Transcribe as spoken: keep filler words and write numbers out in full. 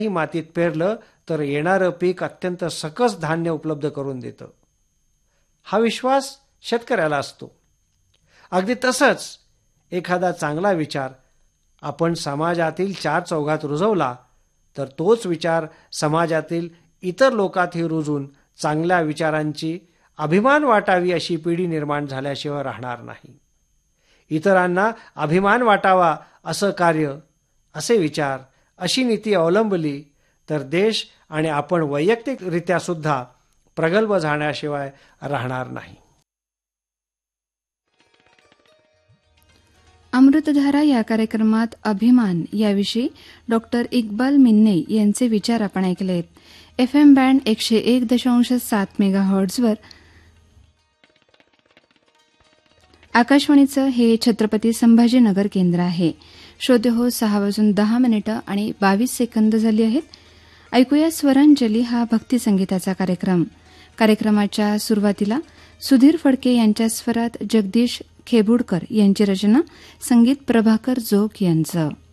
मातीत पेरलं तर येणारं पीक अत्यंत सकस धान्य उपलब्ध करून देतं. हा विश्वास शेतकऱ्याला असतो. अगदी तसंच एखादा चांगला विचार आपण समाजातील चार चौघात रुजवला तर तोच विचार समाजातील इतर लोकांतही रुजून चांगल्या विचारांची अभिमान वाटावी अशी पिढी निर्माण झाल्याशिवाय राहणार नाही. इतरांना अभिमान वाटावा असं कार्य, असे विचार, अशी नीती अवलंबली तर देश आणि आपण वैयक्तिकरित्या सुद्धा प्रगल्भ झाल्याशिवाय राहणार नाही. अमृतधारा या कार्यक्रमात अभिमान याविषयी डॉक्टर इक्बाल मिन्ने यांचे विचार आपण ऐकलेत. एफ एम बँड एकशे एक दशांश सात मेगा हर्ट्झवर आकाशवाणीचं हे छत्रपती संभाजीनगर केंद्र आहे. श्रोते हो, सहा वाजून दहा मिनिटं आणि बावीस सेकंद झाली आहेत. ऐकूया स्वरांजली हा भक्तिसंगीताचा कार्यक्रम. कार्यक्रमाच्या सुरुवातीला सुधीर फडके यांच्या स्वरात जगदीश खेबुडकर यांची रचना, संगीत प्रभाकर जोग यांचं.